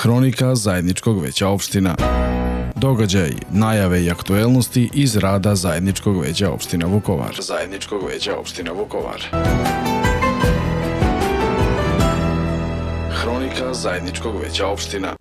Hronika zajedničkog veća opština. Događaj, najave i aktuelnosti iz rada zajedničkog veća opština Vukovar. Zajedničkog veća opština Vukovar. Hronika zajedničkog veća opština.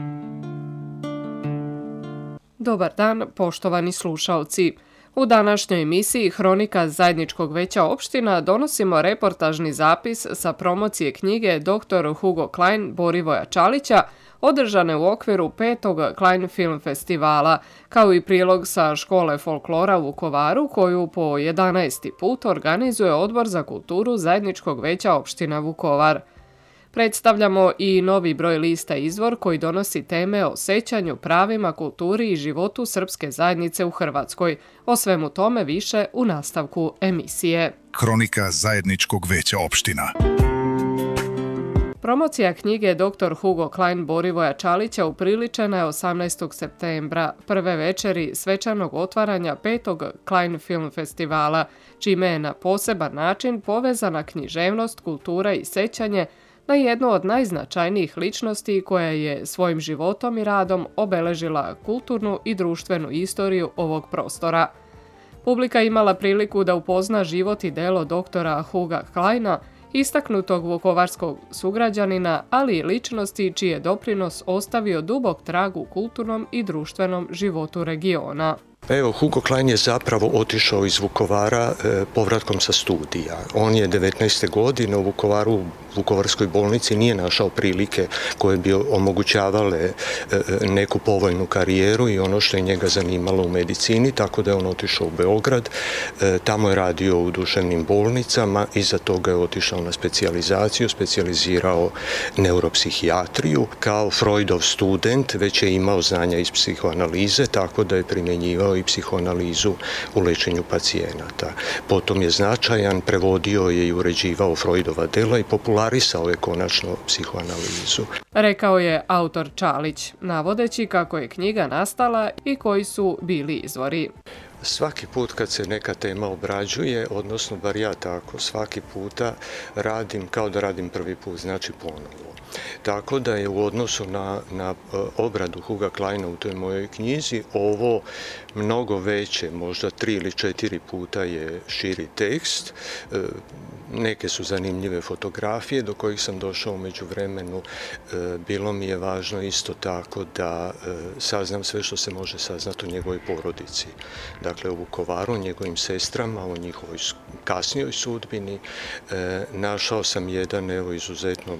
Dobar dan, poštovani slušaoci. U današnjoj emisiji Hronika zajedničkog veća opština donosimo reportažni zapis sa promocije knjige dr. Hugo Klein Borivoja Čalića, održane u okviru 5. Klein Film Festivala, kao i prilog sa Škole folklora u Vukovaru, koju po 11. put organizuje Odbor za kulturu zajedničkog veća opština Vukovar. Predstavljamo i novi broj lista Izvor koji donosi teme o sećanju, pravima, kulturi i životu srpske zajednice u Hrvatskoj. O svemu tome više u nastavku emisije. Hronika zajedničkog veća opština. Promocija knjige dr. Hugo Klein Borivoja Čalića upriličena je 18. septembra, prve večeri svečanog otvaranja 5. Klein Film Festivala, čime je na poseban način povezana književnost, kultura i sećanje na jednu od najznačajnijih ličnosti koja je svojim životom i radom obeležila kulturnu i društvenu istoriju ovog prostora. Publika imala priliku da upozna život i delo doktora Huga Kleina, istaknutog vukovarskog sugrađanina, ali i ličnosti čiji je doprinos ostavio dubok trag u kulturnom i društvenom životu regiona. Evo, Hugo Klein je zapravo otišao iz Vukovara povratkom sa studija. On je 19. godine u Vukovaru, u Vukovarskoj bolnici, nije našao prilike koje bi omogućavale neku povoljnu karijeru i ono što je njega zanimalo u medicini, tako da je on otišao u Beograd. Tamo je radio u duševnim bolnicama, iza toga je otišao na specijalizaciju, specijalizirao neuropsihijatriju. Kao Freudov student već je imao znanja iz psihoanalize, tako da je primjenjivao i psihoanalizu u lečenju pacijenata. Potom je značajan, prevodio je i uređivao Freudova dela i popularisao je konačno psihoanalizu. Rekao je autor Čalić, navodeći kako je knjiga nastala i koji su bili izvori. Svaki put kad se neka tema obrađuje, odnosno bar ja tako, svaki puta radim kao da radim prvi put, znači ponovo. Tako da je u odnosu na obradu Huga Kleina u toj mojoj knjizi ovo mnogo veće, možda 3 ili 4 puta je širi tekst. Neke su zanimljive fotografije do kojih sam došao u međuvremenu. Bilo mi je važno isto tako da saznam sve što se može saznati o njegovoj porodici. Dakle, u Vukovaru, o njegovim sestrama, o njihovoj kasnijoj sudbini. Našao sam jedan, izuzetno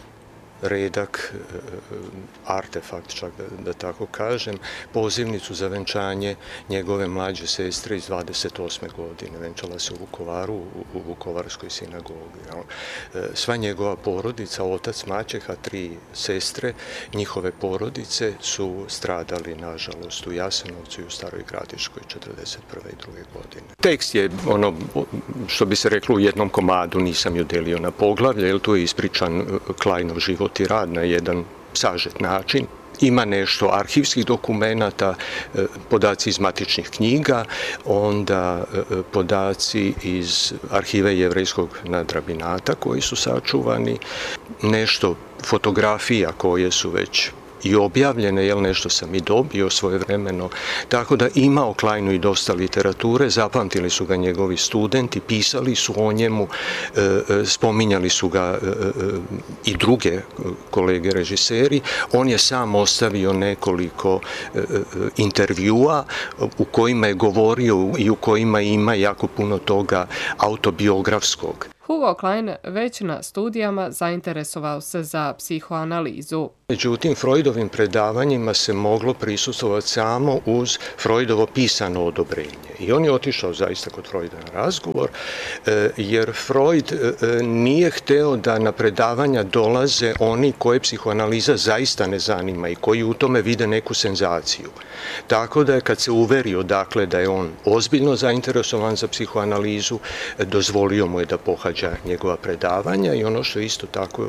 redak, artefakt, čak da tako kažem, pozivnicu za venčanje njegove mlađe sestre iz 28. godine. Venčala se u Vukovaru, u Vukovarskoj sinagogi. Sva njegova porodica, otac, maćeha, 3 sestre, njihove porodice su stradali, nažalost, u Jasenovcu i u Staroj Gradiškoj 41. i 2. godine. Tekst je ono, što bi se reklo, u jednom komadu, nisam ju delio na poglavlje, jer tu je ispričan Kleinov život i rad na jedan sažet način. Ima nešto arhivskih dokumenata, podaci iz matičnih knjiga, onda podaci iz arhive Jevrejskog nadrabinata koji su sačuvani, nešto fotografija koje su već i objavljene, nešto sam i dobio svojevremeno, tako da ima o Kleinu i dosta literature, zapamtili su ga njegovi studenti, pisali su o njemu, spominjali su ga i druge kolege režiseri. On je sam ostavio nekoliko intervjua u kojima je govorio i u kojima ima jako puno toga autobiografskog. Hugo Klein već na studijama zainteresovao se za psihoanalizu. Međutim, Freudovim predavanjima se moglo prisustvovati samo uz Freudovo pisano odobrenje. I on je otišao zaista kod Freuda na razgovor, jer Freud nije hteo da na predavanja dolaze oni koje psihoanaliza zaista ne zanima i koji u tome vide neku senzaciju. Tako da je kad se uverio, dakle, da je on ozbiljno zainteresovan za psihoanalizu, dozvolio mu je da pohađa njegova predavanja i ono što isto tako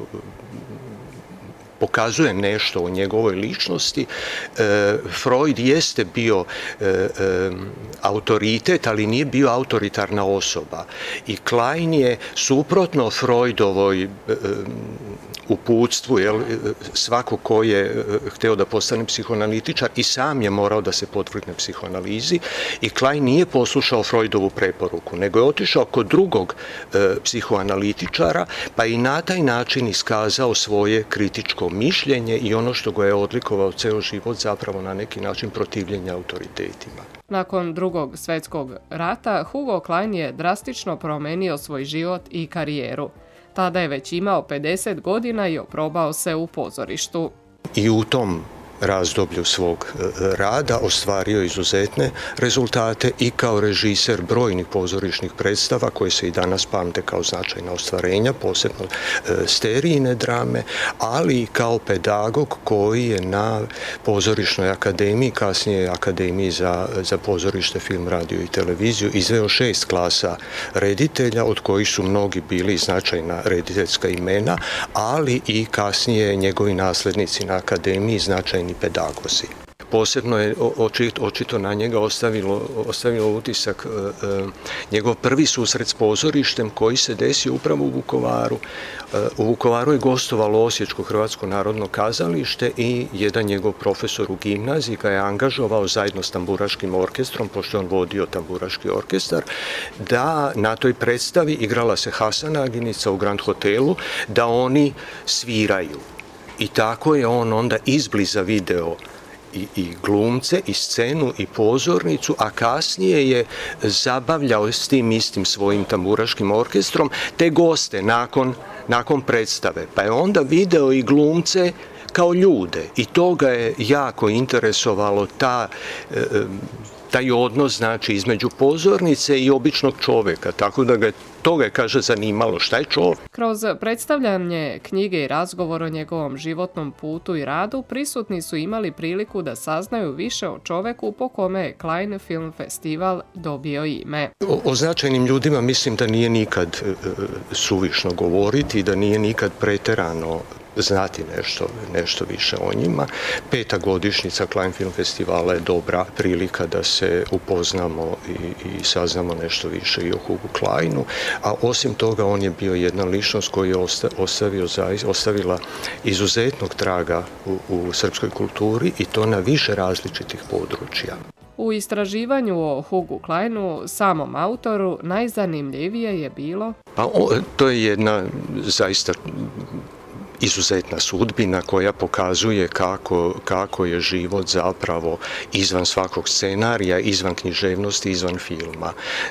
pokazuje nešto o njegovoj ličnosti. Freud jeste bio autoritet, ali nije bio autoritarna osoba. I Klein je suprotno Freudovoj uputstvu, svako ko je hteo da postane psihoanalitičar i sam je morao da se podvrgne psihoanalizi i Klein nije poslušao Freudovu preporuku, nego je otišao kod drugog psihoanalitičara, pa i na taj način iskazao svoje kritičko mišljenje i ono što ga je odlikovao ceo život, zapravo na neki način protivljenje autoritetima. Nakon Drugog svjetskog rata, Hugo Klein je drastično promenio svoj život i karijeru. Tada je već imao 50 godina i oprobao se u pozorištu. I u tom razdoblju svog rada ostvario izuzetne rezultate i kao režiser brojnih pozorišnih predstava koje se i danas pamte kao značajna ostvarenja, posebno sterijine drame, ali i kao pedagog koji je na Pozorišnoj akademiji, kasnije Akademiji za pozorište, film, radio i televiziju, izveo 6 klasa reditelja, od kojih su mnogi bili značajna rediteljska imena, ali i kasnije njegovi naslednici na akademiji značajni pedagozi. Posebno je očito na njega ostavilo utisak njegov prvi susret s pozorištem koji se desio upravo u Vukovaru. U Vukovaru je gostovalo Osječko Hrvatsko narodno kazalište i jedan njegov profesor u gimnaziji ga je angažovao zajedno s tamburaškim orkestrom, pošto je on vodio tamburaški orkestar, da na toj predstavi, igrala se Hasanaginica u Grand hotelu, da oni sviraju. I tako je on onda izbliza video i glumce, i scenu, i pozornicu, a kasnije je zabavljao s tim istim svojim tamburaškim orkestrom te goste nakon predstave. Pa je onda video i glumce kao ljude i to ga je jako interesovalo, taj odnos, znači, između pozornice i običnog čoveka, tako da ga toga je, kaže, zanimalo šta je čovjek. Kroz predstavljanje knjige i razgovor o njegovom životnom putu i radu, prisutni su imali priliku da saznaju više o čoveku po kome je Klein Film Festival dobio ime. O značajnim ljudima mislim da nije nikad suvišno govoriti, da nije nikad preterano znati nešto više o njima. 5. godišnjica Klein Film Festivala je dobra prilika da se upoznamo i saznamo nešto više i o Hugu Kleinu, a osim toga on je bio jedna ličnost koja je ostavila izuzetnog traga u srpskoj kulturi i to na više različitih područja. U istraživanju o Hugu Kleinu, samom autoru, najzanimljivije je bilo... To je jedna zaista izuzetna sudbina koja pokazuje kako je život zapravo izvan svakog scenarija, izvan književnosti, izvan filma.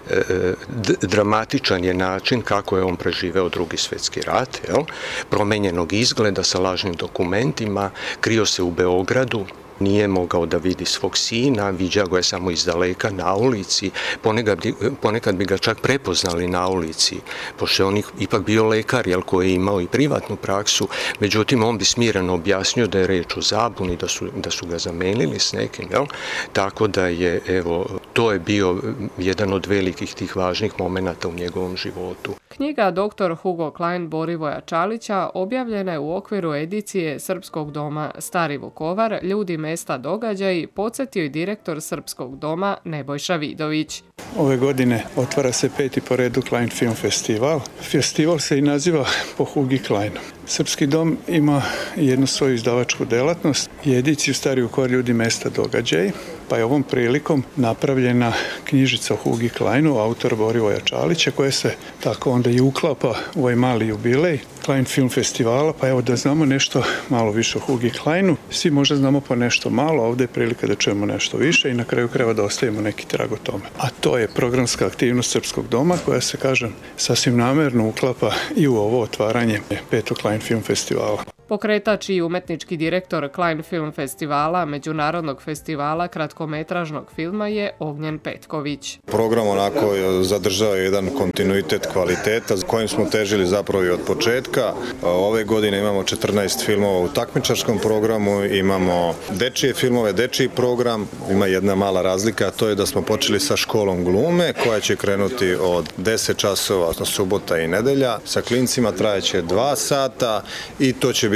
Dramatičan je način kako je on preživeo Drugi svjetski rat, promenjenog izgleda sa lažnim dokumentima, krio se u Beogradu, nije mogao da vidi svog sina, viđa ga je samo iz daleka na ulici, ponekad bi ga čak prepoznali na ulici, pošto je on ipak bio lekar, koji je imao i privatnu praksu, međutim on bi smireno objasnio da je reč o zabuni, da su ga zamenili s nekim, tako da je, to je bio jedan od velikih tih važnih momenata u njegovom životu. Knjiga Dr. Hugo Klein Borivoja Čalića objavljena je u okviru edicije Srpskog doma Stari Vukovar, Ljudi, mesta, događaji, podsjetio i direktor Srpskog doma Nebojša Vidović. Ove godine otvara se 5. po redu Klein Film Festival. Festival se i naziva po Hugi Kleinu. Srpski dom ima jednu svoju izdavačku delatnost i ediciju Stari Vukovar, Ljudi, mesta, događaji, pa je ovom prilikom napravljena knjižica o Hugi Kleinu, autor Borivoja Čalića, koja se tako onda i uklapa u ovaj mali jubilej Klein Film Festivala, pa evo da znamo nešto malo više o Hugi Kleinu. Svi možda znamo po nešto malo, ovdje je prilika da čujemo nešto više i na kraju krajeva da ostavimo neki trag o tome. A to je programska aktivnost Srpskog doma koja se, kažem, sasvim namerno uklapa i u ovo otvaranje 5. Klein Film Festivala. Pokretač i umetnički direktor Klein Film Festivala, Međunarodnog festivala kratkometražnog filma je Ognjen Petković. Program onako zadržava jedan kontinuitet kvaliteta s kojim smo težili zapravo i od početka. Ove godine imamo 14 filmova u takmičarskom programu, imamo dečije filmove, dečiji program. Ima jedna mala razlika, a to je da smo počeli sa školom glume koja će krenuti od 10 časova, subota i nedelja. Sa klincima trajeće 2 sata i to će biti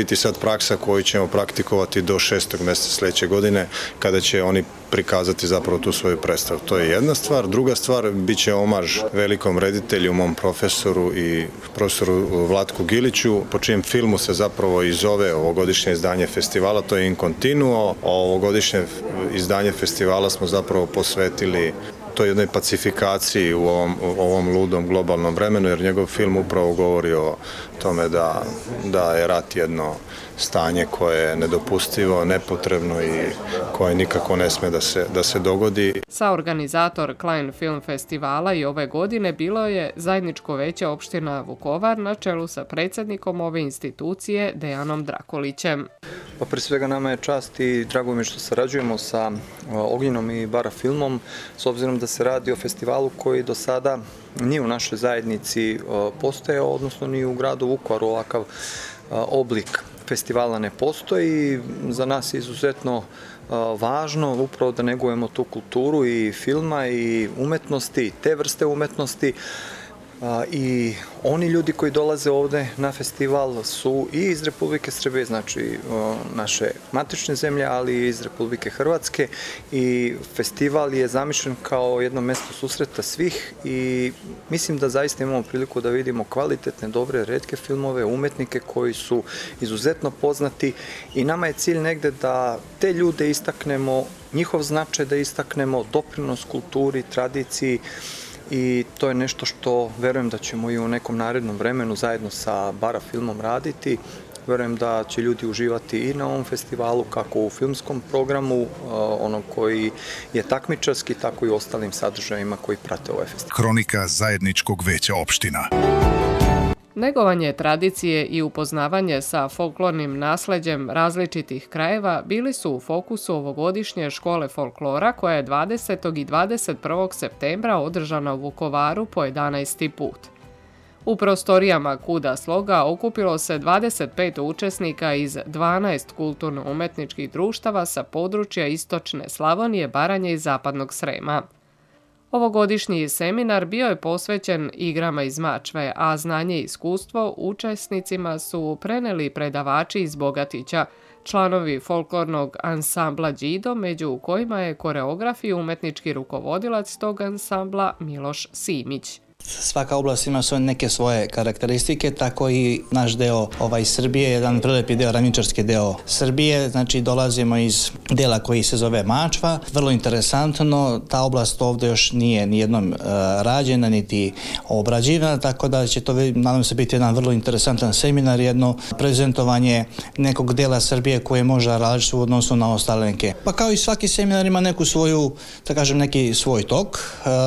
biti sad praksa koju ćemo praktikovati do 6. mjeseca sljedeće godine, kada će oni prikazati zapravo tu svoju predstavu. To je jedna stvar. Druga stvar, bit će omaž velikom reditelju, mom profesoru i profesoru Vlatku Giliću, po čijem filmu se zapravo i zove ovogodišnje izdanje festivala, to je In Continuo. Ovogodišnje izdanje festivala smo zapravo posvetili toj jednoj pacifikaciji u ovom ludom globalnom vremenu, jer njegov film upravo govori o tome da je rat jedno stanje koje je nedopustivo, nepotrebno i koje nikako ne sme da se dogodi. Saorganizator Klein Film Festivala i ove godine bilo je Zajedničko veće opština Vukovar na čelu sa predsjednikom ove institucije Dejanom Drakulićem. Pa pre svega nama je čast i drago mi je što sarađujemo sa Ognjenom i Bara filmom, s obzirom da se radi o festivalu koji do sada nije u našoj zajednici postojao, odnosno ni u gradu Vukovaru ovakav oblik festivala ne postoji. Za nas je izuzetno važno upravo da negujemo tu kulturu i filma i umetnosti, te vrste umetnosti. I oni ljudi koji dolaze ovde na festival su i iz Republike Srbije, znači naše matične zemlje, ali i iz Republike Hrvatske, i festival je zamišljen kao jedno mesto susreta svih i mislim da zaista imamo priliku da vidimo kvalitetne, dobre, retke filmove, umetnike koji su izuzetno poznati i nama je cilj negde da te ljude istaknemo, njihov značaj da istaknemo, doprinos kulturi, tradiciji, i to je nešto što verujem da ćemo i u nekom narednom vremenu zajedno sa Bara filmom raditi. Verujem da će ljudi uživati i na ovom festivalu, kako u filmskom programu, onom koji je takmičarski, tako i u ostalim sadržajima koji prate ovaj festival. Kronika Zajedničkog veća opština. Negovanje tradicije i upoznavanje sa folklornim nasleđem različitih krajeva bili su u fokusu ovogodišnje škole folklora koja je 20. i 21. septembra održana u Vukovaru po 11. put. U prostorijama Kuda sloga okupilo se 25 učesnika iz 12 kulturno-umetničkih društava sa područja Istočne Slavonije, Baranje i Zapadnog Srema. Ovogodišnji seminar bio je posvećen igrama iz Mačve, a znanje i iskustvo učesnicima su preneli predavači iz Bogatića, članovi folklornog ansambla Đido, među kojima je koreograf i umetnički rukovodilac tog ansambla Miloš Simić. Svaka oblast ima neke svoje karakteristike, tako i naš deo Srbije, jedan prelepi deo, ravničarski deo Srbije, znači dolazimo iz dela koji se zove Mačva. Vrlo interesantno, ta oblast ovdje još nije nijednom rađena niti obrađivana, tako da će to, nadam se, biti jedan vrlo interesantan seminar, jedno prezentovanje nekog dela Srbije koje je možda različito u odnosu na ostale neke. Pa kao i svaki seminar ima neku svoju, da kažem, neki svoj tok.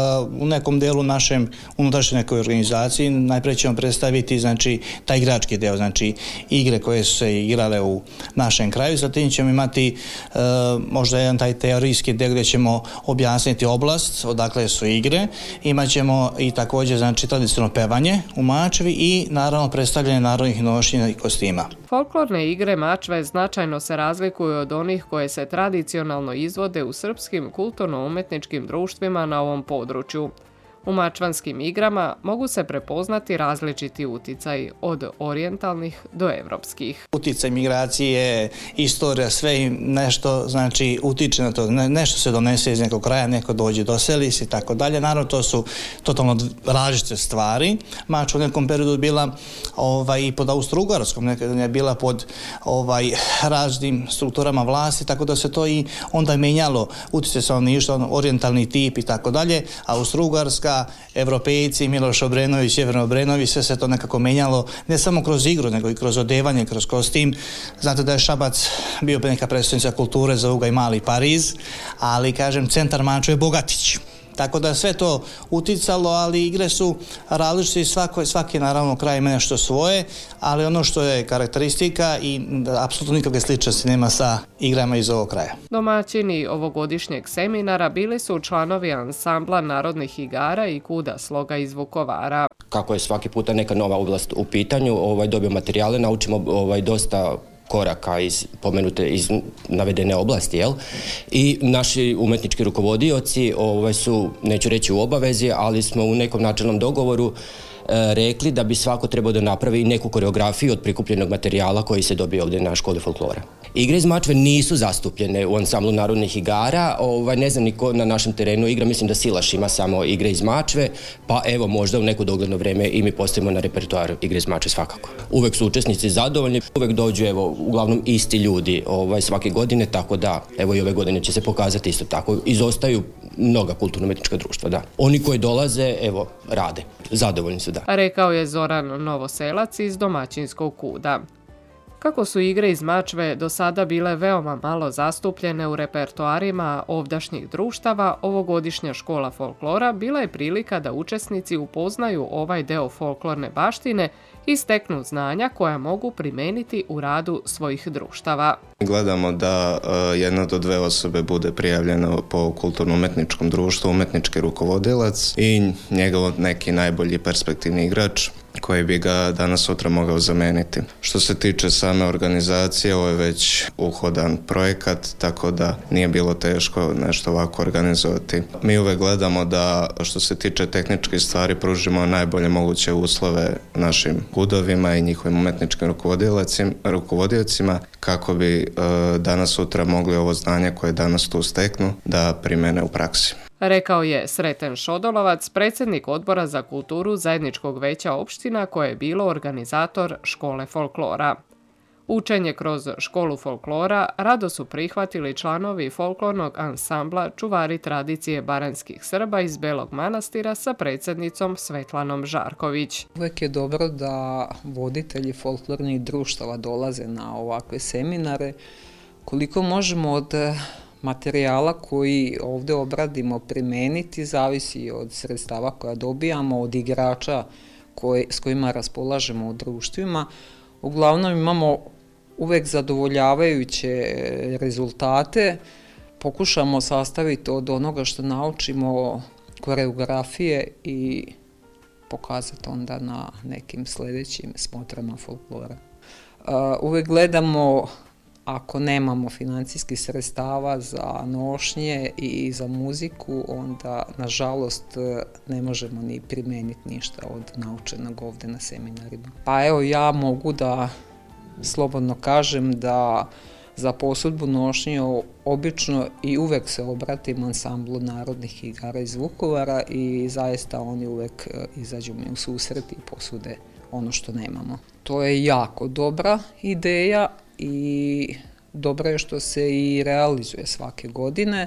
U nekom delu našem unutrašnjoj nekoj organizaciji najprije ćemo predstaviti, znači, taj igrački deo, znači igre koje su se igrale u našem kraju. Zatim ćemo imati možda jedan taj teorijski deo gdje ćemo objasniti oblast, odakle su igre. Imaćemo i također, znači, tradicionalno pevanje u Mačvi i naravno predstavljanje narodnih nošnja i kostima. Folklorne igre Mačve značajno se razlikuju od onih koje se tradicionalno izvode u srpskim kulturno-umetničkim društvima na ovom području. U mačvanskim igrama mogu se prepoznati različiti uticaj, od orijentalnih do evropskih. Uticaj migracije, istorija, sve nešto, znači, utiče na to. Nešto se donese iz nekog kraja, neko dođe, doseli se i tako dalje. Naravno, to su totalno različite stvari. Mačva u nekom periodu bila i pod Austro-Ugarskom, nekada je bila pod različitim strukturama vlasti, tako da se to i onda menjalo. Uticaj stanovništva, orijentalni tip i tako dalje. Austro-Ugarska, Evropejci, Miloš Obrenović, Jevrem Obrenović, sve se to nekako menjalo, ne samo kroz igru, nego i kroz odevanje, kroz kostim. Znate da je Šabac bio neka predstavnica kulture, zovu ga i Mali Pariz, ali, kažem, centar Mačve je Bogatić. Tako da sve to uticalo, ali igre su različite, svaki naravno kraj ima nešto svoje, ali ono što je karakteristika i apsolutno nikakve sličnosti nema sa igrama iz ovog kraja. Domaćini ovogodišnjeg seminara bili su članovi ansambla narodnih igara i Kuda sloga iz Vukovara. Kako je svaki puta neka nova oblast u pitanju, dobio materijale, naučimo dosta koraka iz navedene oblasti, jel? I naši umetnički rukovodioci su, neću reći u obavezi, ali smo u nekom načelnom dogovoru rekli da bi svako trebao da napravi neku koreografiju od prikupljenog materijala koji se dobije ovdje na školi folklora. Igre iz mačve nisu zastupljene u ansamblu narodnih igara, ne znam niko na našem terenu igra, mislim da Silaš ima samo igre iz mačve, pa evo možda u neko dogledno vreme i mi postavimo na repertoar igre iz mačve svakako. Uvek su učesnici zadovoljni, uvek dođu uglavnom isti ljudi svake godine, tako da evo i ove godine će se pokazati isto tako. Izostaju mnoga kulturno-umetnička društva, da. Oni koji dolaze, evo, rade. Zadovoljni su, da. Rekao je Zoran Novoselac iz domaćinskog kuda. Kako su igre iz mačve do sada bile veoma malo zastupljene u repertoarima ovdašnjih društava, ovogodišnja škola folklora bila je prilika da učesnici upoznaju ovaj deo folklorne baštine i steknu znanja koja mogu primeniti u radu svojih društava. Gledamo da jedna do dve osobe bude prijavljeno po kulturno-umetničkom društvu, umetnički rukovodilac i njegov neki najbolji perspektivni igrač koji bi ga danas sutra mogao zameniti. Što se tiče same organizacije, ovo je već uhodan projekat, tako da nije bilo teško nešto ovako organizovati. Mi uvek gledamo da što se tiče tehničkih stvari pružimo najbolje moguće uslove našim kudovima i njihovim umetničkim rukovodiocima kako bi danas sutra mogli ovo znanje koje danas tu steknu da primene u praksi. Rekao je Sreten Šodolovac, predsjednik Odbora za kulturu Zajedničkog veća opština koje je bilo organizator škole folklora. Učenje kroz školu folklora rado su prihvatili članovi folklornog ansambla Čuvari tradicije baranjskih Srba iz Belog Manastira sa predsjednicom Svetlanom Žarković. Uvijek je dobro da voditelji folklornih društava dolaze na ovakve seminare. Koliko možemo od materijala koji ovdje obradimo primeniti zavisi od sredstava koja dobijamo, od igrača s kojima raspolažemo u društvima. Uglavnom imamo uvek zadovoljavajuće rezultate, pokušamo sastaviti od onoga što naučimo koreografije i pokazati onda na nekim sljedećim smotrama folklora. Uvek gledamo, ako nemamo financijskih sredstava za nošnje i za muziku, onda nažalost ne možemo ni primeniti ništa od naučenog ovdje na seminarima. Pa evo, ja mogu da slobodno kažem da za posudbu nošnje obično i uvek se obratim ansamblu narodnih igara iz Vukovara i zaista oni uvek izađu mi u susret i posude ono što nemamo. To je jako dobra ideja i dobro je što se i realizuje svake godine.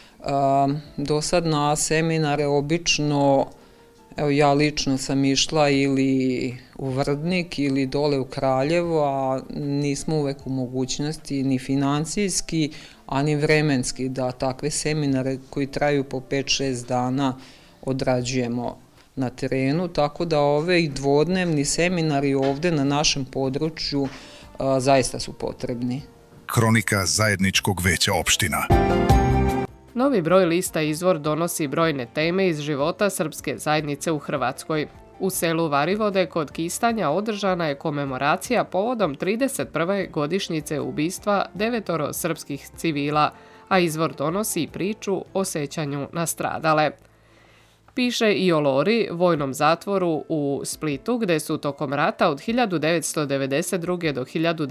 Do sad na seminare obično, evo ja lično sam išla ili u Vrdnik ili dole u Kraljevo, a nismo uvek u mogućnosti ni financijski, a ni vremenski da takve seminare koji traju po 5-6 dana odrađujemo na terenu, tako da ove dvodnevni seminari ovdje na našem području zaista su potrebni. Kronika Zajedničkog veća opština. Novi broj lista Izvor donosi brojne teme iz života srpske zajednice u Hrvatskoj. U selu Varivode kod Kistanja održana je komemoracija povodom 31. godišnjice ubistva 9 srpskih civila, a Izvor donosi priču o sećanju na stradale. Piše i o Lori, vojnom zatvoru u Splitu, gde su tokom rata od 1992. do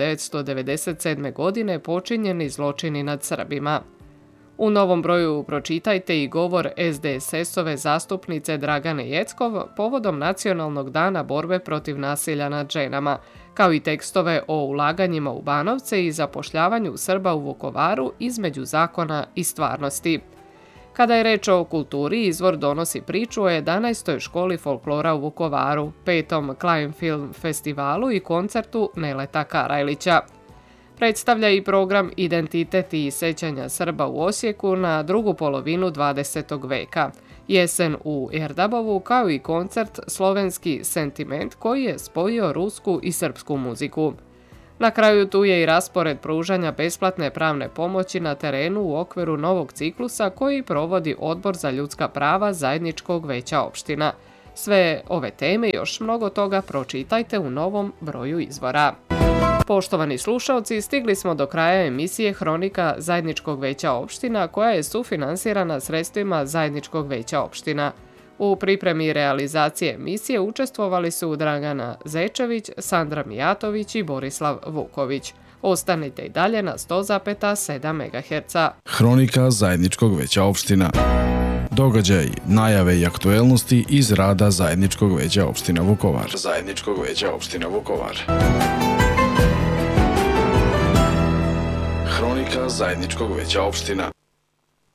1997. godine počinjeni zločini nad Srbima. U novom broju pročitajte i govor SDSS-ove zastupnice Dragane Jeckov povodom Nacionalnog dana borbe protiv nasilja nad ženama, kao i tekstove o ulaganjima u Banovce i zapošljavanju Srba u Vukovaru između zakona i stvarnosti. Kada je reč o kulturi, Izvor donosi priču o 11. školi folklora u Vukovaru, 5. Klein Film festivalu i koncertu Neleta Karajlića. Predstavlja i program Identitet i sećanja Srba u Osijeku na drugu polovinu 20. veka, jesen u Erdabovu, kao i koncert Slovenski sentiment koji je spojio rusku i srpsku muziku. Na kraju tu je i raspored pružanja besplatne pravne pomoći na terenu u okviru novog ciklusa koji provodi Odbor za ljudska prava Zajedničkog veća opština. Sve ove teme i još mnogo toga pročitajte u novom broju Izvora. Poštovani slušalci, stigli smo do kraja emisije Hronika Zajedničkog veća opština koja je sufinansirana sredstvima Zajedničkog veća opština. U pripremi realizacije emisije učestvovali su Dragana Zečević, Sandra Mijatović i Borislav Vuković. Ostanite i dalje na 100,7 MHz. Hronika Zajedničkog veća opština. Događaj, najave i aktuelnosti iz rada Zajedničkog veća opština Vukovar. Zajedničkog veća opština Vukovar. Hronika Zajedničkog veća opština.